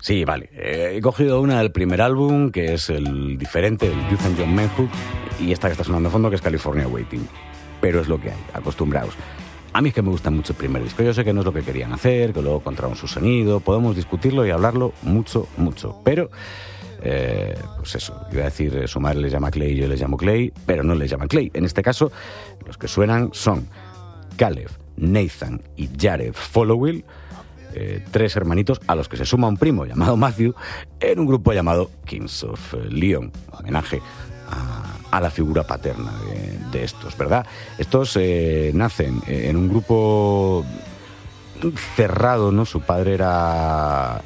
Sí, vale. He cogido una del primer álbum, que es el diferente, el Youth and Young Manhood, y esta que está sonando de fondo, que es California Waiting. Pero es lo que hay, acostumbraos. A mí es que me gusta mucho el primer disco. Yo sé que no es lo que querían hacer, que luego encontraron su sonido, podemos discutirlo y hablarlo mucho, mucho. Pero, pues eso, iba a decir, su madre les llama Clay y yo les llamo Clay, pero no les llaman Clay. En este caso, los que suenan son Caleb, Nathan y Jared Followill, tres hermanitos a los que se suma un primo llamado Matthew en un grupo llamado Kings of Leon, homenaje a la figura paterna de estos, ¿verdad? Estos nacen en un grupo cerrado, ¿no? Su padre era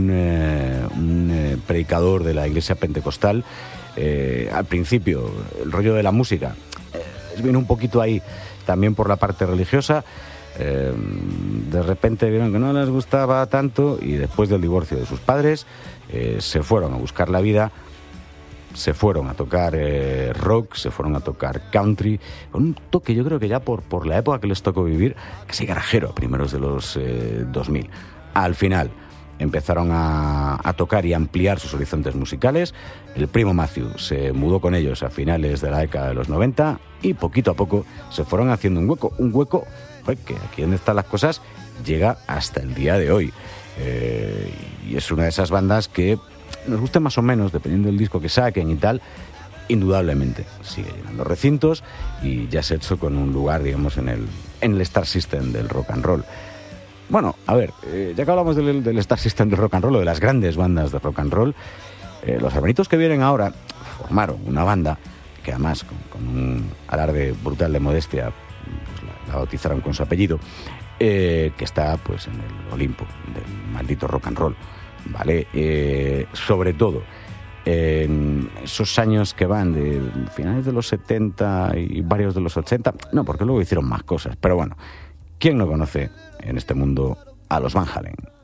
un predicador de la iglesia pentecostal. Al principio, el rollo de la música viene un poquito ahí también por la parte religiosa. De repente vieron que no les gustaba tanto y después del divorcio de sus padres se fueron a buscar la vida, se fueron a tocar rock, se fueron a tocar country, con un toque, yo creo que ya por la época que les tocó vivir, casi garajero a primeros de los 2000. Al final empezaron a tocar y ampliar sus horizontes musicales. El primo Matthew se mudó con ellos a finales de la década de los 90 y poquito a poco se fueron haciendo un hueco que aquí donde están las cosas llega hasta el día de hoy. Y es una de esas bandas que nos guste más o menos, dependiendo del disco que saquen y tal, indudablemente sigue llenando recintos y ya se ha hecho con un lugar, digamos, en el Star System del rock and roll. Bueno, a ver, ya que hablamos del Star System del rock and roll o de las grandes bandas de rock and roll, los hermanitos que vienen ahora formaron una banda que además con un alarde brutal de modestia la bautizaron con su apellido, que está pues en el Olimpo del maldito rock and roll, ¿vale? Sobre todo en esos años que van de finales de los 70 y varios de los 80, no, porque luego hicieron más cosas, pero bueno, ¿quién no conoce en este mundo a los Van Halen?